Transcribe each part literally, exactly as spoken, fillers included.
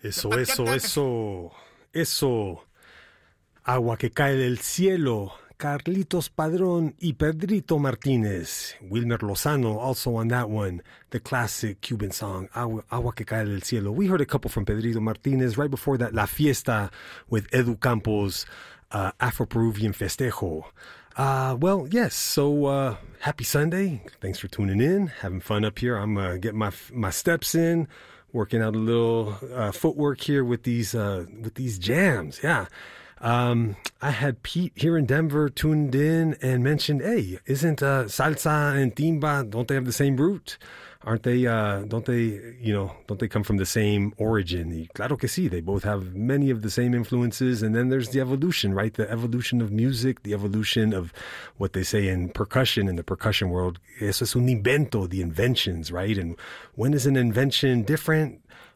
Eso, eso, eso, eso. Agua que cae del cielo. Carlitos Padrón y Pedrito Martinez. Wilmer Lozano also on that one. The classic Cuban song, Agua, Agua que cae del cielo. We heard a couple from Pedrito Martinez. Right before that, La Fiesta with Edu Campos, uh, Afro-Peruvian Festejo. Uh, well, yes, so uh, happy Sunday. Thanks for tuning in. Having fun up here. I'm uh, getting my my steps in. Working out a little uh, footwork here with these uh, with these jams. Yeah. Um, I had Pete here in Denver tuned in and mentioned, hey, isn't uh, salsa and timba, don't they have the same root? Aren't they, uh, don't they, you know, don't they come from the same origin? Y claro que sí, they both have many of the same influences. And then there's the evolution, right? The evolution of music, the evolution of what they say in percussion, in the percussion world. Eso es un invento, the inventions, right? And when is an invention different?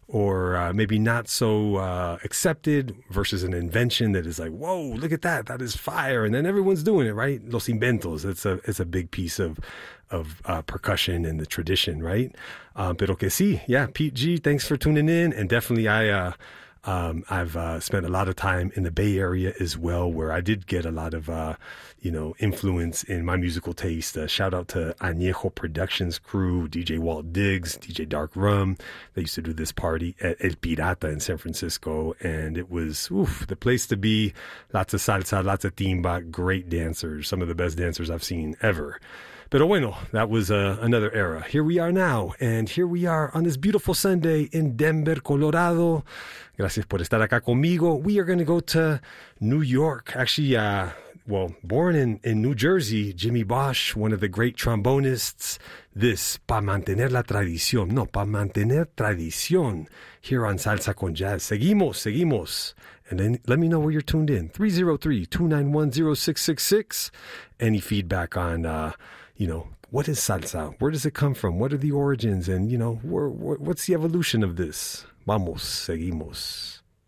Or uh, maybe not so uh, accepted versus an invention that is like, whoa, look at that, that is fire, and then everyone's doing it, right? Los inventos, it's a it's a big piece of of uh, percussion and the tradition, right? Uh, pero que sí, yeah, Pete G, thanks for tuning in, and definitely I uh, um, I've uh, spent a lot of time in the Bay Area as well, where I did get a lot of uh, you know influence in my musical taste. Uh, shout out to Añejo Productions crew, D J Walt Diggs, D J Dark Rum. They used to do this party at El Pirata in San Francisco, and it was oof, the place to be. Lots of salsa, lots of timba, great dancers, some of the best dancers I've seen ever. Pero bueno, that was uh, another era. Here we are now, and here we are on this beautiful Sunday in Denver, Colorado. Gracias por estar acá conmigo. We are going to go to New York. Actually, uh, well, born in, in New Jersey, Jimmy Bosch, one of the great trombonists. This, Pa Mantener la Tradición. No, Pa Mantener Tradición here on Salsa con Jazz. Seguimos, seguimos. And then let me know where you're tuned in. three oh three, two nine one, oh six six six. Any feedback on, uh, you know, what is salsa? Where does it come from? What are the origins? And, you know, where, where, what's the evolution of this? Vamos, seguimos.